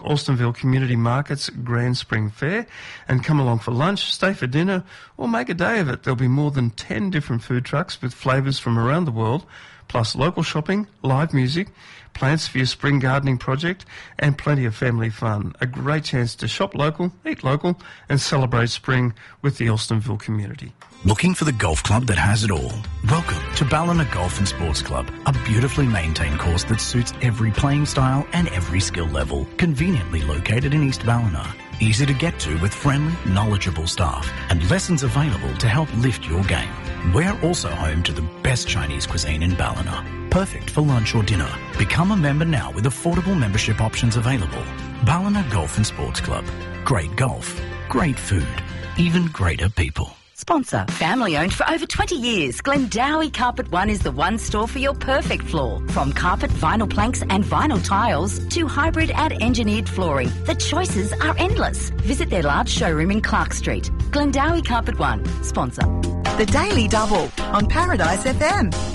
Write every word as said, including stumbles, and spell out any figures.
Alstonville Community Market's Grand Spring Fair, and come along for lunch, stay for dinner, or make a day of it. There'll be more than ten different food trucks with flavours from around the world, plus local shopping, live music, plants for your spring gardening project, and plenty of family fun. A great chance to shop local, eat local, and celebrate spring with the Alstonville community. Looking for the golf club that has it all? Welcome to Ballina Golf and Sports Club, a beautifully maintained course that suits every playing style and every skill level. Conveniently located in East Ballina. Easy to get to with friendly, knowledgeable staff and lessons available to help lift your game. We're also home to the best Chinese cuisine in Ballina. Perfect for lunch or dinner. Become a member now with affordable membership options available. Ballina Golf and Sports Club. Great golf, great food, even greater people. Sponsor. Family owned for over twenty years, Glendowie Carpet One is the one store for your perfect floor. From carpet, vinyl planks and vinyl tiles to hybrid and engineered flooring, the choices are endless. Visit their large showroom in Clark Street. Glendowie Carpet One. Sponsor. The Daily Double on Paradise F M.